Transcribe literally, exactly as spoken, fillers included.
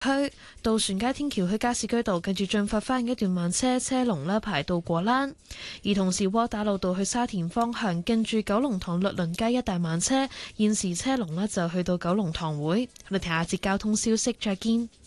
區渡船街天橋去加士居道，跟住進發翻嘅一段慢車車龍啦，排到過欄。而同時窩打老道去沙田方向，跟住九龍塘律倫街一帶慢車，現時車龍呢就去到九龍塘會。我哋睇下節交通消息，再見。